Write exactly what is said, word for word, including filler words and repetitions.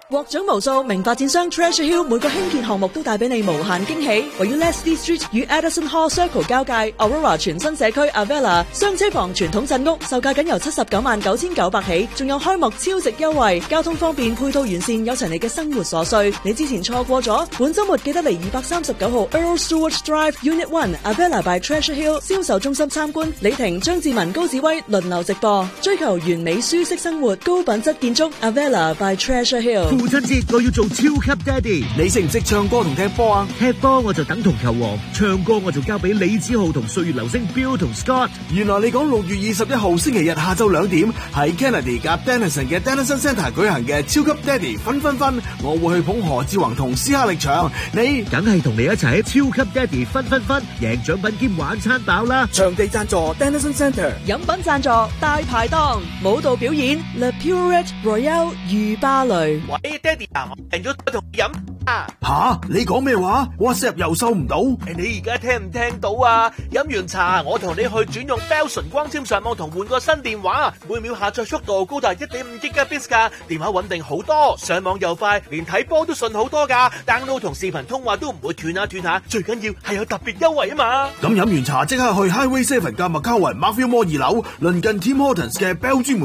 獲獎無數，名發展商 Treasure Hill 每個興建項目都帶俾你無限驚喜。位於 Leslie Street 與 Addison Hall Circle 交界 Aurora 全新社區 Avella 雙車房傳統鎮屋，售價僅由七十九萬九千九百起，仲有開幕超值優惠，交通方便，配套完善，有齊你嘅生活所需。你之前錯過咗，本週末記得嚟二百三十九號 Earl Stewart Drive Unit One Avella by Treasure Hill 銷售中心參觀。李婷、張志文、高志威輪流直播，追求完美舒適生活，高品質建築 Avella by Treasure Hill。 父親節我要做超級爹哋， 你識唔識唱歌同踢波啊？ 踢波我就等同球王，唱歌我就交俾李子浩同歲月流星 Bill 同 Scott。 原來你講六月二十一號星期日下晝兩點喺 Kennedy 夾 Denison 嘅 Denison Centre 舉行嘅超級爹哋分分分，我會去捧何志宏同斯嘉力場，你梗係同你一齊喺超級爹哋分分分，贏獎品兼玩餐飽啦！ 場地贊助 Denison Centre， 飲品贊助大排檔，舞蹈表演 Le Purette Royale 御芭蕾。 喂，爹哋啊，我訂咗同你飲啊！ 吓，你講咩話 ？WhatsApp 又收唔到？ 你而家聽唔聽到啊？飲完茶，我同你去轉用 Bell 純光纖上網同換個新電話，每秒下載速度高達 一點五 Gigabits 噶，電話穩定好多，上網又快，連睇波都順好多噶 ，download 同視頻通話都唔會斷下斷下，最緊要係有特別優惠啊嘛！ 咁飲完茶即刻去 Highway Seven 嘅麥卡雲 Markville Mall 二樓，鄰近 Tim Hortons 嘅 Bell 專門